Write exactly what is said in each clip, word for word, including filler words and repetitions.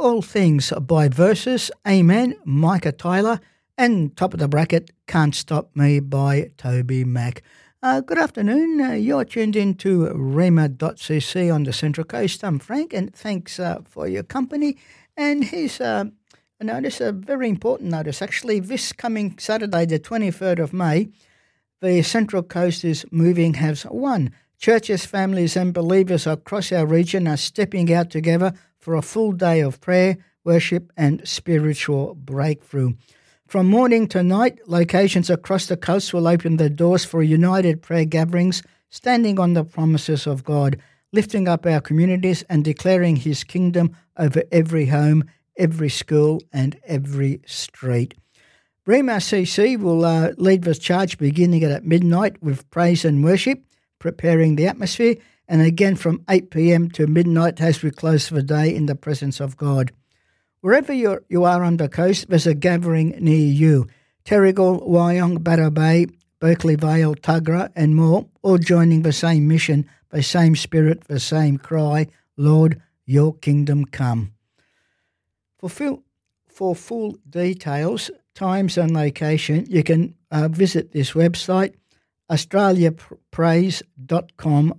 All Things by Versus, Amen, Micah Tyler, and top of the bracket, Can't Stop Me by Toby Mac. Uh, good afternoon. Uh, you're tuned in to rhema dot c c on the Central Coast. I'm Frank, and thanks uh, for your company. And here's uh, a notice, a very important notice. Actually, this coming Saturday, the twenty-third of May, the Central Coast is moving as one. Churches, families and believers across our region are stepping out together for a full day of prayer, worship and spiritual breakthrough. From morning to night, locations across the coast will open their doors for united prayer gatherings, standing on the promises of God, lifting up our communities and declaring His kingdom over every home, every school and every street. Rhema C C will uh, lead the charge beginning at midnight with praise and worship, preparing the atmosphere, and again from eight p.m. to midnight as we close the day in the presence of God. Wherever you're, you are on the coast, there's a gathering near you. Terrigal, Wyong, Batter Bay, Berkeley Vale, Tuggerah and more, all joining the same mission, the same spirit, the same cry, Lord, your kingdom come. For full, for full details, times and location, you can uh, visit this website, australia praise dot com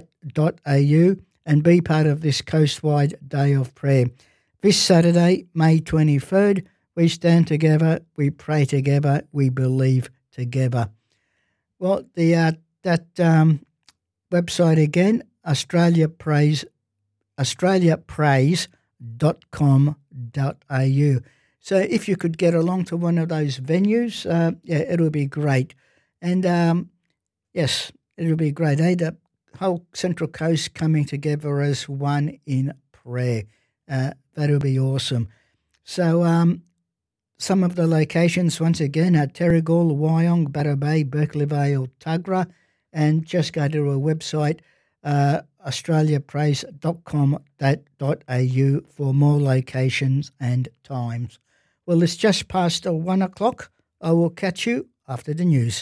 dot a u, and be part of this coastwide day of prayer. This Saturday, May twenty-third, we stand together, we pray together, we believe together. Well, the uh, that um, website again, Australia Praise, australia praise dot com dot a u. So if you could get along to one of those venues, uh, yeah, it would be great. And um, yes, it would be great. Eh? The whole Central Coast coming together as one in prayer. Uh, that would be awesome. So um, some of the locations, once again, are Terrigal, Wyong, Batter Bay, Berkeley Vale, Tuggerah, and just go to our website, uh, australia praise dot com dot a u for more locations and times. Well, it's just past one o'clock. I will catch you after the news.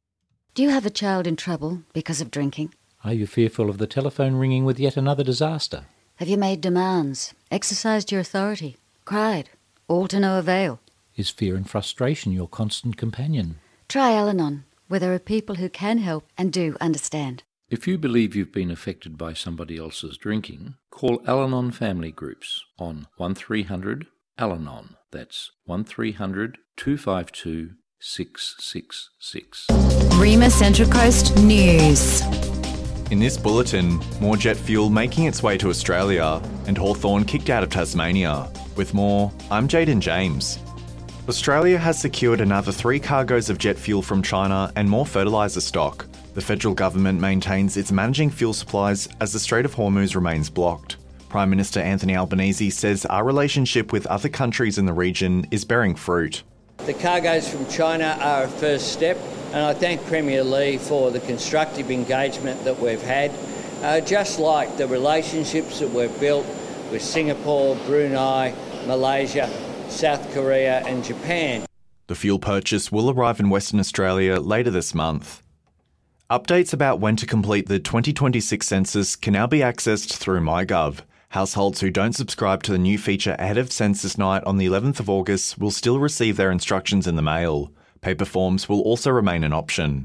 Do you have a child in trouble because of drinking? Are you fearful of the telephone ringing with yet another disaster? Have you made demands, exercised your authority, cried, all to no avail? Is fear and frustration your constant companion? Try Al-Anon, where there are people who can help and do understand. If you believe you've been affected by somebody else's drinking, call Al-Anon Family Groups on one three hundred Al-Anon. That's one three hundred two five two six six six. Rhema Central Coast News. In this bulletin, more jet fuel making its way to Australia and Hawthorn kicked out of Tasmania. With more, I'm Jaden James. Australia has secured another three cargoes of jet fuel from China and more fertiliser stock. The federal government maintains it's managing fuel supplies as the Strait of Hormuz remains blocked. Prime Minister Anthony Albanese says our relationship with other countries in the region is bearing fruit. The cargoes from China are a first step, and I thank Premier Lee for the constructive engagement that we've had, uh, just like the relationships that we've built with Singapore, Brunei, Malaysia, South Korea and Japan. The fuel purchase will arrive in Western Australia later this month. Updates about when to complete the twenty twenty-six census can now be accessed through MyGov. Households who don't subscribe to the new feature ahead of Census Night on the eleventh of August will still receive their instructions in the mail. Paper forms will also remain an option.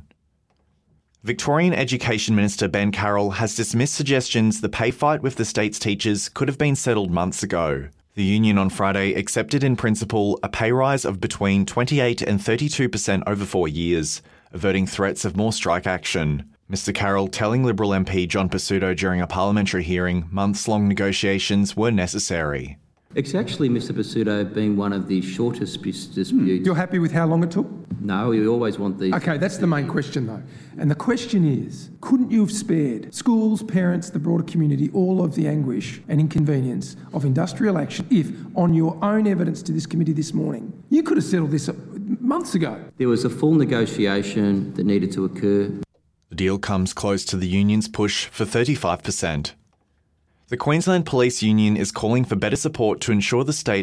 Victorian Education Minister Ben Carroll has dismissed suggestions the pay fight with the state's teachers could have been settled months ago. The union on Friday accepted in principle a pay rise of between twenty-eight and thirty-two percent over four years, averting threats of more strike action. Mister Carroll telling Liberal M P John Pesutto during a parliamentary hearing months-long negotiations were necessary. It's actually, Mister Pesutto, been one of the shortest disputes. You're happy with how long it took? No, we always want these... OK, that's the main question, though. And the question is, couldn't you have spared schools, parents, the broader community, all of the anguish and inconvenience of industrial action if, on your own evidence to this committee this morning, you could have settled this months ago? There was a full negotiation that needed to occur. The deal comes close to the union's push for thirty-five percent. The Queensland Police Union is calling for better support to ensure the state